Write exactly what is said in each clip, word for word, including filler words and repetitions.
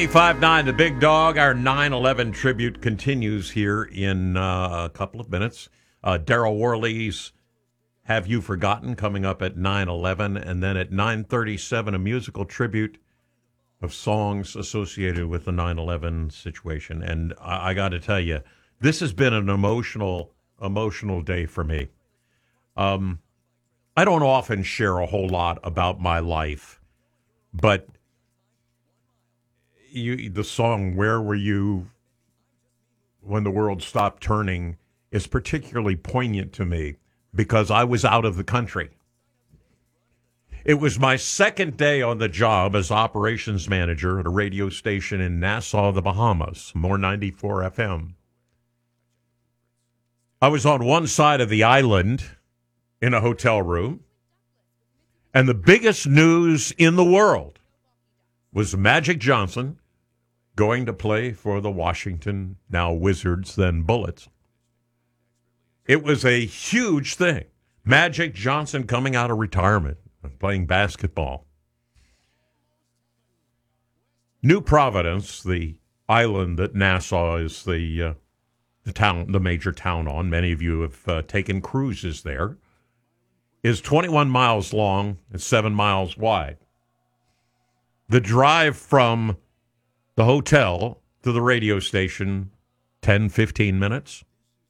five nine, the big dog. Our nine eleven tribute continues here in uh, a couple of minutes. Uh, Daryl Worley's Have You Forgotten coming up at nine eleven, and then at nine thirty-seven, a musical tribute of songs associated with the nine eleven situation. And I, I got to tell you, this has been an emotional, emotional day for me. Um, I don't often share a whole lot about my life, but You, the song "Where Were You When the World Stopped Turning" is particularly poignant to me because I was out of the country. It was my second day on the job as operations manager at a radio station in Nassau, the Bahamas, More ninety-four F M. I was on one side of the island in a hotel room, and the biggest news in the world was Magic Johnson going to play for the Washington, now Wizards, then Bullets. It was a huge thing. Magic Johnson coming out of retirement and playing basketball. New Providence, the island that Nassau is the uh, the town, the major town on, many of you have uh, taken cruises there, is twenty-one miles long and seven miles wide. The drive from the hotel to the radio station, ten, fifteen minutes.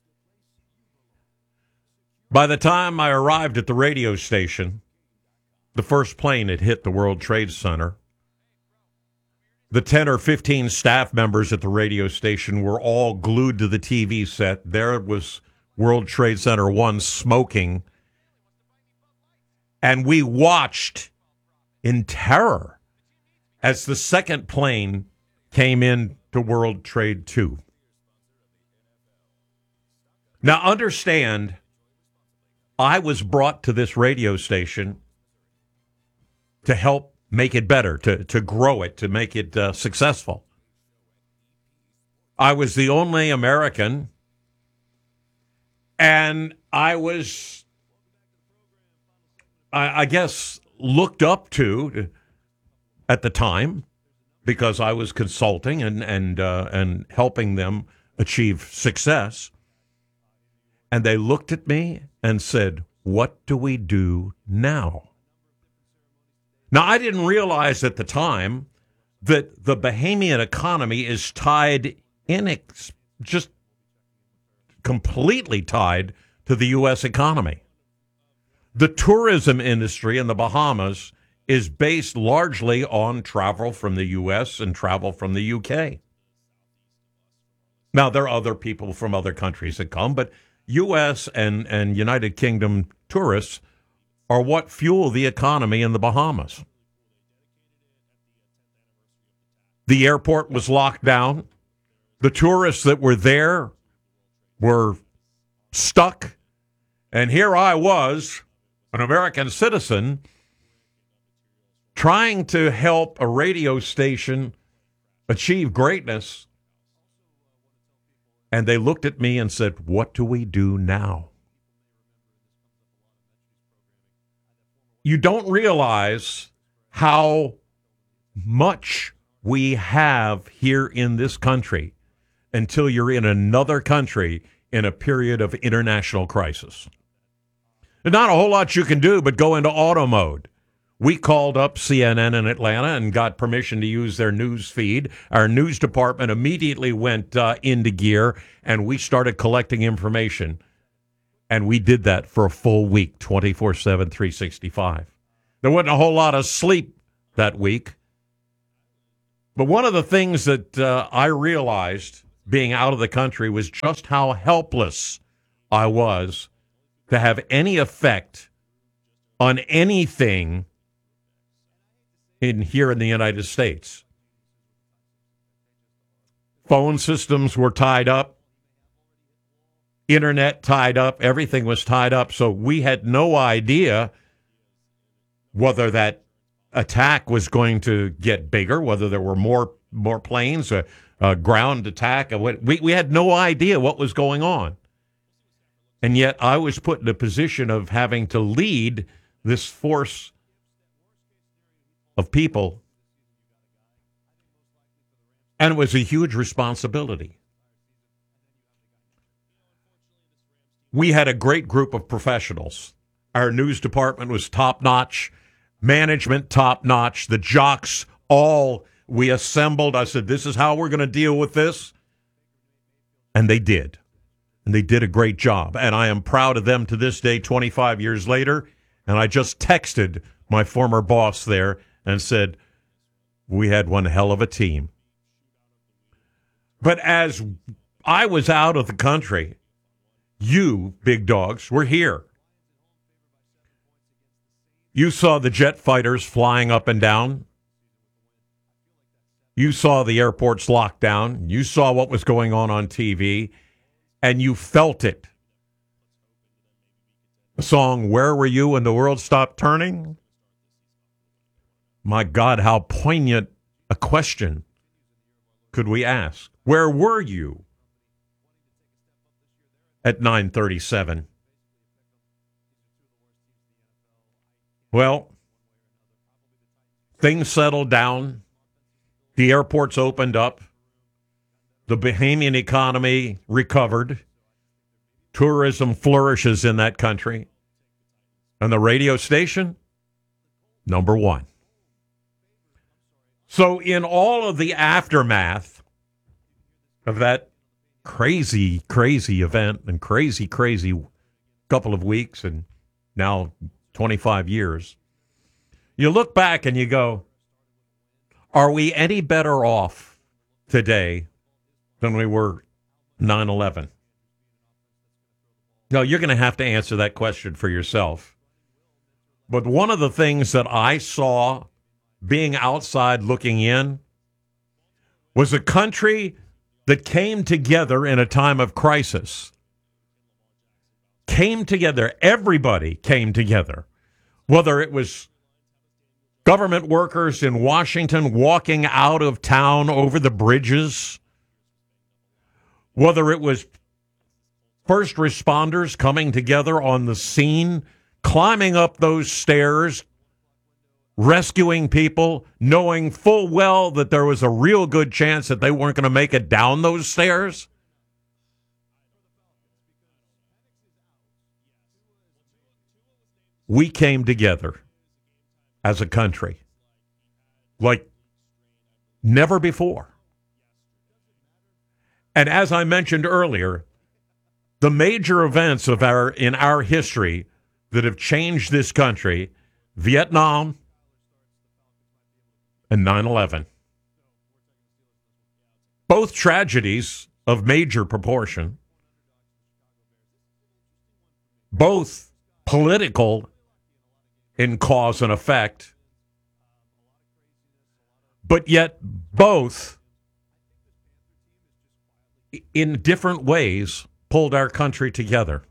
By the time I arrived at the radio station, the first plane had hit the World Trade Center. The ten or fifteen staff members at the radio station were all glued to the T V set. There was World Trade Center one smoking. And we watched in terror as the second plane came in to World Trade two. Now understand, I was brought to this radio station to help make it better, to, to grow it, to make it uh, successful. I was the only American, and I was, I, I guess, looked up to at the time, because I was consulting and and uh, and helping them achieve success. And they looked at me and said, "What do we do now?" Now, I didn't realize at the time that the Bahamian economy is tied in, ex- just completely tied to the U S economy. The tourism industry in the Bahamas is based largely on travel from the U S and travel from the U K. Now, there are other people from other countries that come, but U S and, and United Kingdom tourists are what fuel the economy in the Bahamas. The airport was locked down. The tourists that were there were stuck. And here I was, an American citizen, trying to help a radio station achieve greatness. And they looked at me and said, "What do we do now?" You don't realize how much we have here in this country until you're in another country in a period of international crisis. There's not a whole lot you can do but go into auto mode. We called up C N N in Atlanta and got permission to use their news feed. Our news department immediately went uh, into gear, and we started collecting information. And we did that for a full week, twenty-four seven, three sixty-five. There wasn't a whole lot of sleep that week. But one of the things that uh, I realized being out of the country was just how helpless I was to have any effect on anything in here in the United States. Phone systems were tied up. Internet tied up. Everything was tied up. So we had no idea whether that attack was going to get bigger, whether there were more more planes, a, a ground attack. We, we had no idea what was going on. And yet I was put in a position of having to lead this force of people And it was a huge responsibility. We had a great group of professionals. Our news department was top-notch, management top-notch, the jocks all, we assembled. I said, this is how we're going to deal with this. And they did. And they did a great job. And I am proud of them to this day, twenty-five years later. And I just texted my former boss there and said, we had one hell of a team. But as I was out of the country, you, big dogs, were here. You saw the jet fighters flying up and down. You saw the airports locked down. You saw what was going on on T V, and you felt it. The song, Where Were You When the World Stopped Turning? My God, how poignant a question could we ask? Where were you at nine thirty-seven? Well, things settled down. The airports opened up. The Bahamian economy recovered. Tourism flourishes in that country. And the radio station, number one. So in all of the aftermath of that crazy, crazy event and crazy, crazy couple of weeks and now twenty-five years, you look back and you go, are we any better off today than we were nine eleven? No, you're going to have to answer that question for yourself. But one of the things that I saw being outside looking in was a country that came together in a time of crisis. Came together. Everybody came together. Whether it was government workers in Washington walking out of town over the bridges, whether it was first responders coming together on the scene, climbing up those stairs, rescuing people, knowing full well that there was a real good chance that they weren't going to make it down those stairs. We came together as a country like never before. And as I mentioned earlier, the major events of our in our history that have changed this country, Vietnam and nine eleven. Both tragedies of major proportion, both political in cause and effect, but yet both in different ways pulled our country together.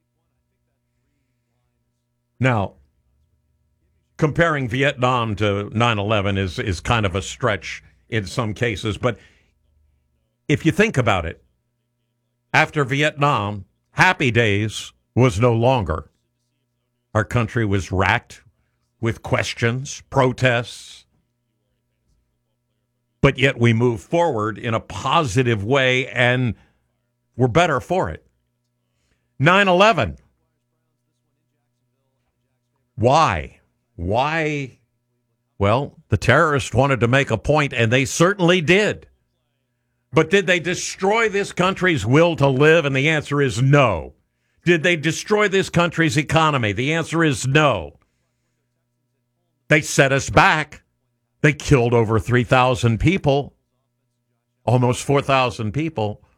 Now, comparing Vietnam to nine eleven is, is kind of a stretch in some cases, but if you think about it, after Vietnam, happy days was no longer. Our country was racked with questions, protests, but yet we move forward in a positive way, and we're better for it. nine eleven. Why? Why? Well, the terrorists wanted to make a point, and they certainly did. But did they destroy this country's will to live? And the answer is no. Did they destroy this country's economy? The answer is no. They set us back. They killed over three thousand people, almost four thousand people.